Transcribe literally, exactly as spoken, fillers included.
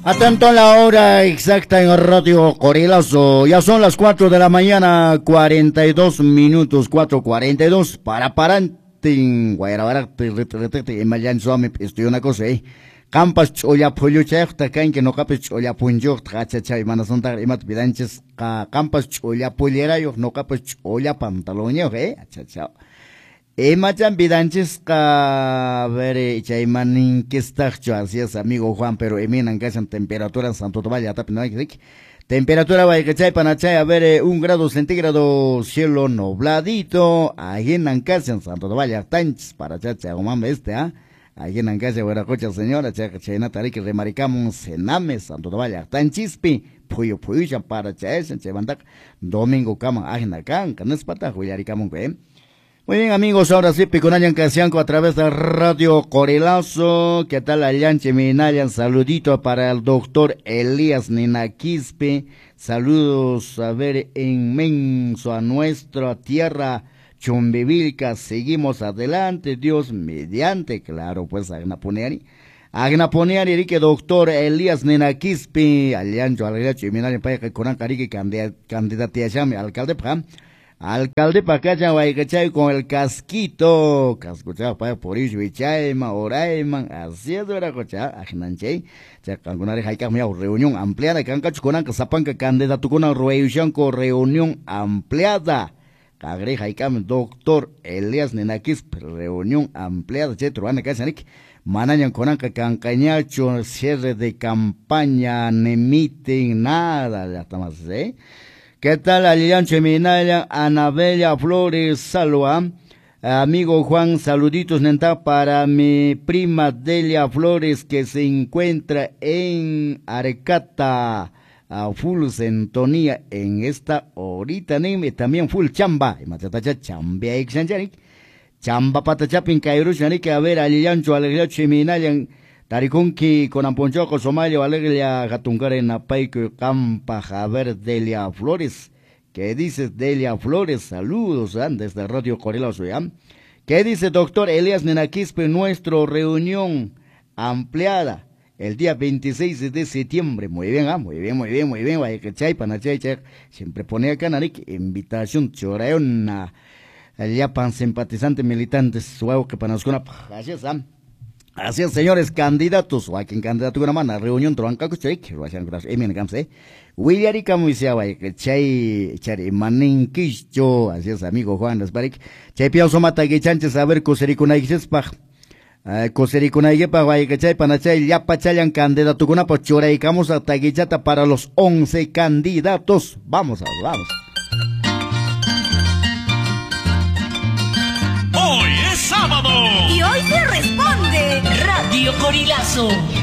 Atento a la hora exacta en Radio Corilazo. Ya son las cuatro de la mañana, cuarenta y dos minutos, cuatro cuarenta y dos. Para parantin, guayarabarate, retrete, en Mayan Suame, estoy una cosa, eh. Campas choya pollo chayta, caen que no capes choya punjo, trachacha y manasonta, y mat vidanches, campas choya pollera, yo no capes choya pantalonio, eh, chachao. Emachan vidanches ka ver chaymanin que está así es amigo Juan, pero eminan que hacen temperatura en Santo Tomás ya tapin, temperatura va que chay panachay a ver un grado centígrado, cielo nubladito, ahí en Ancasa en Santo Tomás ya tanches para chacha gomam este, ah, ahí en Ancasa buena cocha señora, chacha chayna tarik remaricamos ename Santo Tomás ya tanchispi, puyo puyo para chay en chaybandak domingo cama ajena can, canes pata huyaricamon que. Muy bien amigos, ahora sí, Piconayan Casianco a través de Radio Corilazo. ¿Qué tal Allanche Minayan? Saludito para el doctor Elías Ninaquispe. Saludos a ver inmenso a nuestra tierra Chumbivilca. Seguimos adelante, Dios mediante, claro, pues Agnaponeari. Agnaponeari, que doctor Elías Ninaquispe. Allancho, Allanche Minayan, para que con Carique candidate a llame alcalde, ¿para? Alcalde Pacacha Guaycachay con el casquito, cascucha para por eso Vichayma, Orayman, así es era cocha, ajnanchay, ya cangunare haika mia reunión ampliada, cancacho con anca zapanca candidato con una reunión con reunión ampliada, cagre haika doctor Elías Nenakis, reunión ampliada, chetro ana cachanik, manañan con anca cancañacho, cierre de campaña, ne meeting, nada, ya estamos, eh. ¿Qué tal, Alianche Minaya, Anabella Flores, Salua? Amigo Juan, saluditos, nenta, para mi prima Delia Flores, que se encuentra en Arecata, a full sintonía en esta horita, nime, también full chamba, y matatacha chambia, exanchanik, chamba patachapin, kairuchanik, a ver, Aliancho, Alianche Minaya, Tarikunki con Amponchoco, Somalia, Valeria, Gatungare, Napaico, Campa, Javer, Delia Flores. ¿Qué dices, Delia Flores? Saludos, ¿eh? Desde Radio Corilazo, ¿ya? ¿Qué dice doctor Elías Nenaquispe? Nuestra reunión ampliada el día veintiséis de septiembre. Muy bien, ¿ah? Muy bien, muy bien, muy bien. Vaya que chay, panachay, chay. Siempre pone acá, Narik, invitación, chorayona. Ya pan simpatizante, militantes, suave que panascona, así es, ¿ah? Así es, señores candidatos, o a quien candidato una mano, reunión tronca cuchik, lo hacen gracias, emin gamse, Williari Camuisia, que chay, chay, maninquicho, así es, amigo Juan Desbaric, chay pienso mata que chanches a ver cosericuna y sespaj, cosericuna y yepa, vaya que chay, panachay, ya pachayan candidato con una pochora y camos a taguichata para los once candidatos, vamos a, vamos. Hoy es sábado. Y hoy se responde Radio Corilazo.